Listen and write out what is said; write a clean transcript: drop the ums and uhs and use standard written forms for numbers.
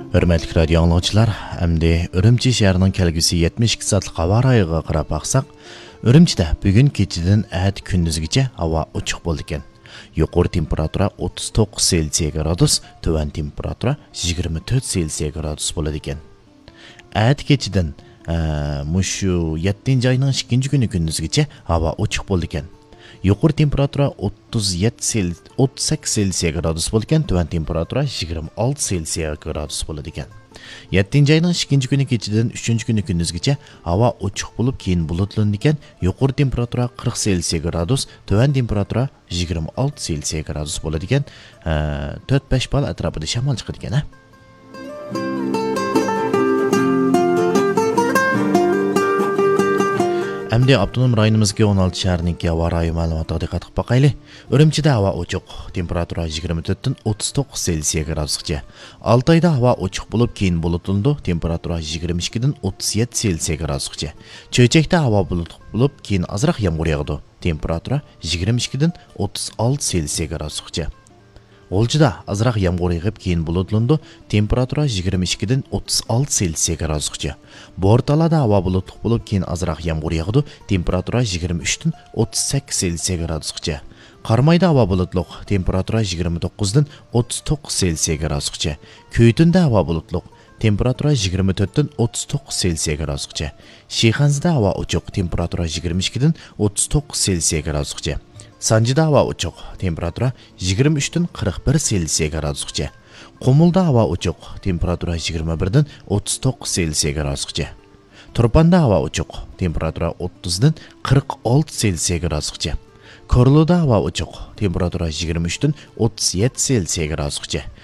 Hürmetli radio anlayıcılar, əmdi Ürümçi şəhərinin kelgüsü 72 saatlıq hava rayıға qarab baxsaq, Ürümçidə bugün keçidin əhəd gündüzgəcə hava uçuq boldu ekan. Yuqori temperatura 39 Selsiya gradus, tövən temperatura 24 Selsiya gradus болады ekan. Əhəd keçidin muşu 7 ayının 2 günü gündüzgəcə hava uçuq boldu ekan. Yuqori temperatura 38 Selsiya gradus boldu ekan, tövən temperatura 26 Selsiya gradus болады ekan. 7 ayının 2 günü keçidin 3 günü gündüzgəcə hava uçuq bolub keyin bulutlandı ekan. Yuqori temperatura 40 Selsiya gradus, tövən temperatura 26 Selsiya gradus болады ekan. 4-5 bal ətrafında şamal çıxır ekan. Әмде Abdunum rayonimizga 16 şəhərninki hava rayı məlumatına diqqət qılıb baxaylı. Ürümçidə hava uçuq, temperatura 24-dən 39 Selsiya gradusgacha. Altayda hava uçuq bo'lib, keyin bulutlandı, temperatura 22-dən 37 Selsiya gradusgacha. Çöçəkdə hava bulutluq bo'lib, keyin azroq yağmur yağdı, temperatura 22-dən 36 Selsiya gradusgacha. Olchida azroq yağmur yağıb, keyin bulutlandı, temperatura 22-dən 36 Selsiya gradusgacha. Bortalada hava bulutluq bo'lib, keyin azroq yağmur yağdı, temperatura 23-dən 38 Selsiya gradusgacha. Qarmayda hava bulutluq, temperatura 29-dən 39 Selsiya gradusgacha. Köytündə hava bulutluq, temperatura 24-dən 39 Selsiya gradusgacha. Şixanzda hava uçuq, temperatura 22-dən 39 Selsiya gradusgacha. Sancıda hava uçuq, temperatura 23-dən 41 Selsiya gradusgacha. Qumulda hava uçuq, temperatura 21-dən 39 Selsiya gradusgacha. Turpanda hava uçuq, temperatura 30-dən 46 Selsiya gradusgacha. Korluda hava uçuq, temperatura 23-dən 37 Selsiya gradusgacha.